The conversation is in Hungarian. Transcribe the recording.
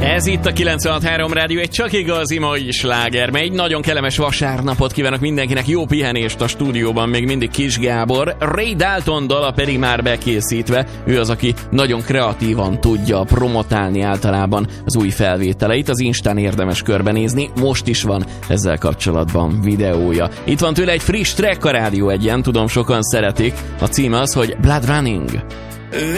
Ez itt a 96.3 Rádió, egy csak igazi mai sláger, egy nagyon kellemes vasárnapot kívánok mindenkinek, jó pihenést a stúdióban, még mindig Kis Gábor, Ray Dalton dala pedig már bekészítve, ő az, aki nagyon kreatívan tudja promotálni általában az új felvételeit, az Instán érdemes körbenézni, most is van ezzel kapcsolatban videója. Itt van tőle egy friss track a Rádió Egyen, tudom sokan szeretik, a címe az, hogy Blood Running.